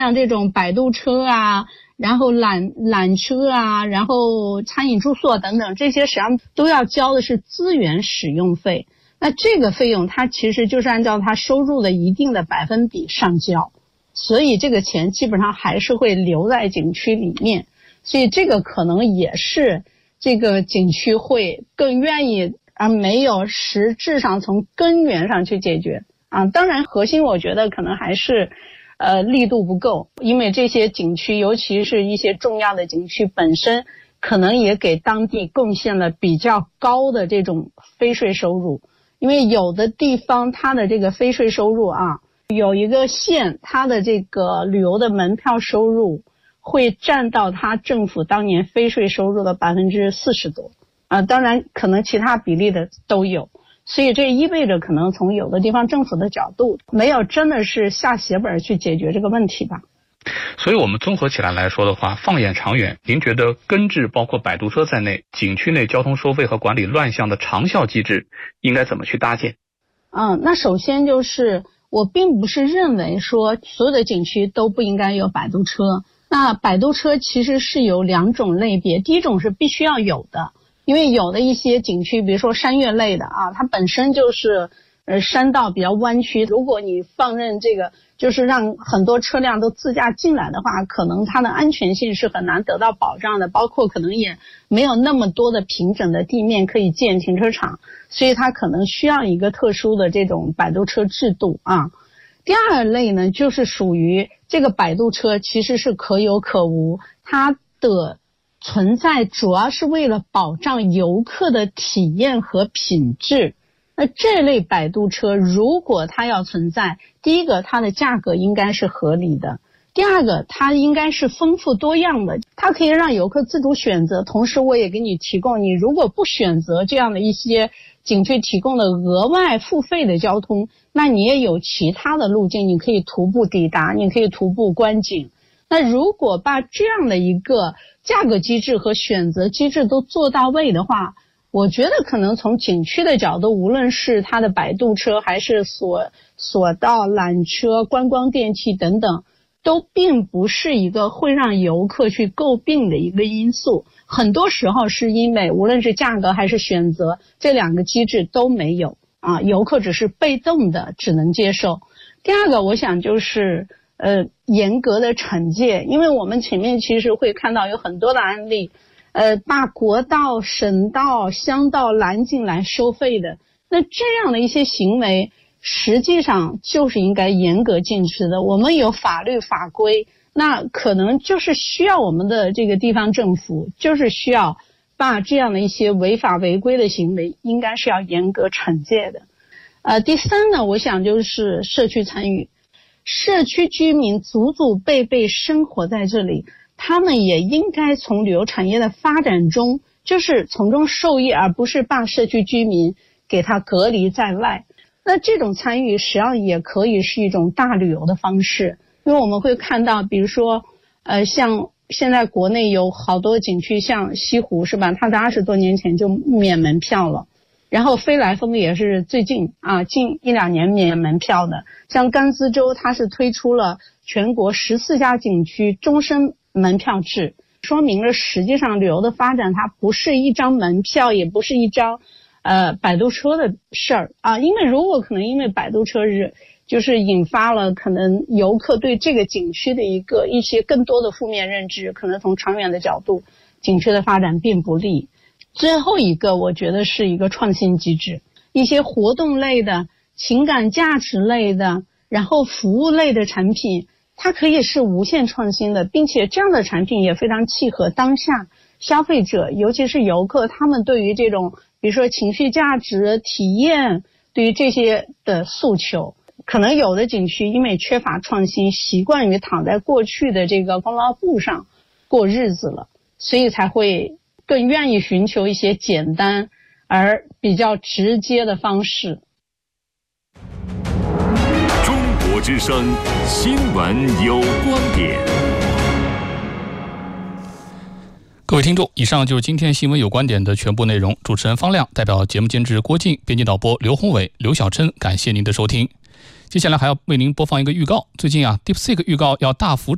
像这种摆渡车啊，然后缆车啊，然后餐饮住宿等等，这些实际上都要交的是资源使用费。那这个费用它其实就是按照它收入的一定的百分比上交，所以这个钱基本上还是会留在景区里面，所以这个可能也是这个景区会更愿意，而没有实质上从根源上去解决啊。当然核心我觉得可能还是力度不够，因为这些景区尤其是一些重要的景区本身可能也给当地贡献了比较高的这种非税收入。因为有的地方它的这个非税收入啊，有一个县它的这个旅游的门票收入会占到它政府当年非税收入的40%多啊，当然可能其他比例的都有，所以这意味着可能从有的地方政府的角度没有真的是下血本去解决这个问题吧。 所以我们综合起来说的话，放眼长远，您觉得根治包括摆渡车在内景区内交通收费和管理乱象的长效机制应该怎么去搭建？ 那首先就是我并不是认为说所有的景区都不应该有摆渡车。那摆渡车其实是有2种类别，第一种是必须要有的，因为有的一些景区比如说山岳类的啊，它本身就是山道比较弯曲，如果你放任这个就是让很多车辆都自驾进来的话，可能它的安全性是很难得到保障的，包括可能也没有那么多的平整的地面可以建停车场，所以它可能需要一个特殊的这种摆渡车制度啊。第二类呢，就是属于这个摆渡车其实是可有可无，它的存在主要是为了保障游客的体验和品质。那这类摆渡车如果它要存在，第一个它的价格应该是合理的，第二个它应该是丰富多样的，它可以让游客自主选择，同时我也给你提供，你如果不选择这样的一些景区提供的额外付费的交通，那你也有其他的路径，你可以徒步抵达，你可以徒步观景。那如果把这样的一个价格机制和选择机制都做到位的话，我觉得可能从景区的角度，无论是它的摆渡车还是索道、缆车、观光电梯等等，都并不是一个会让游客去诟病的一个因素。很多时候是因为无论是价格还是选择，这2个机制都没有啊，游客只是被动的只能接受。第二个我想就是严格的惩戒，因为我们前面其实会看到有很多的案例，把国道、省道、乡道拦进来收费的，那这样的一些行为实际上就是应该严格禁止的。我们有法律法规，那可能就是需要我们的这个地方政府就是需要把这样的一些违法违规的行为应该是要严格惩戒的。第三呢，我想就是社区参与，社区居民祖祖辈辈生活在这里，他们也应该从旅游产业的发展中就是从中受益，而不是把社区居民给他隔离在外。那这种参与实际上也可以是一种大旅游的方式，因为我们会看到比如说像现在国内有好多景区，像西湖是吧，它在20多年前就免门票了，然后飞来峰也是最近近1-2年免门票的，像甘孜州它是推出了全国14家景区终身门票制，说明了实际上旅游的发展它不是一张门票，也不是一张摆渡车的事儿啊。因为如果可能因为摆渡车就是引发了可能游客对这个景区的一些更多的负面认知，可能从长远的角度景区的发展并不利。最后一个我觉得是一个创新机制，一些活动类的、情感价值类的，然后服务类的产品，它可以是无限创新的，并且这样的产品也非常契合当下消费者，尤其是游客，他们对于这种比如说情绪价值、体验，对于这些的诉求。可能有的景区因为缺乏创新，习惯于躺在过去的这个功劳簿上过日子了，所以才会更愿意寻求一些简单而比较直接的方式。 中国之声新闻有观点。 各位听众，以上就是今天新闻有观点的全部内容。主持人方亮，代表节目监制郭靖，编辑导播刘宏伟、刘小琛，感谢您的收听。接下来还要为您播放一个预告。最近DeepSeek 预告要大幅